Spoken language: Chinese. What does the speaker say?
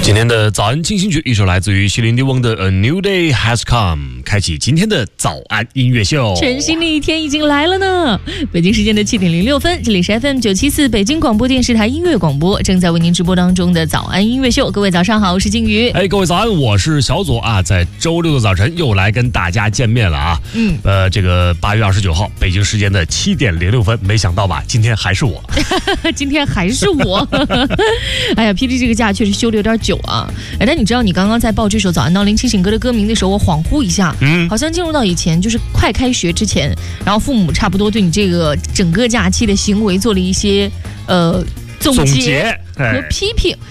今天的早安进行曲，一首来自于席琳迪翁的《A New Day Has Come》，开启今天的早安音乐秀。 全新的一天已经来了呢！北京时间的7点06分，这里是 FM 974北京广播电视台音乐广播，正在为您直播当中的早安音乐秀。各位早上好，我是静瑜。 各位早安，我是小左啊，在周六的早晨又来跟大家见面了啊。这个8月29号，北京时间的7点06分，没想到吧，今天还是我， 今天还是我。哎呀 ，PD 这个假确实休的有点久啊。但你知道你刚刚在报这首《早安闹铃》清醒歌的歌名的时候，我恍惚一下，好像进入到以前就是快开学之前，然后父母差不多对你这个整个假期的行为做了一些总结和批评。